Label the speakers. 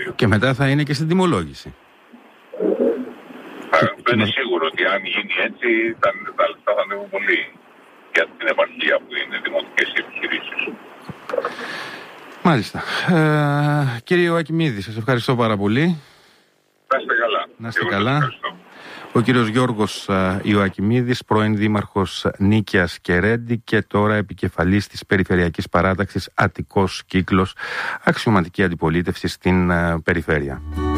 Speaker 1: αύριο.
Speaker 2: Και μετά θα είναι και στην τιμολόγηση.
Speaker 1: Δεν είναι σίγουρο ότι αν γίνει έτσι τα λεφτά θα ανέβουν πολύ για την επαρχία που είναι δημοτικές επιχειρήσεις.
Speaker 2: Μάλιστα. Κύριε Ιωακημίδη, σας ευχαριστώ πάρα πολύ.
Speaker 1: Να είστε καλά.
Speaker 2: Να είστε καλά. Ο κύριος Γιώργος Ιωακημίδης, πρώην δήμαρχος Νίκαιας και Ρέντι και τώρα επικεφαλής της Περιφερειακής Παράταξης Αττικός Κύκλος, αξιωματική αντιπολίτευση στην περιφέρεια.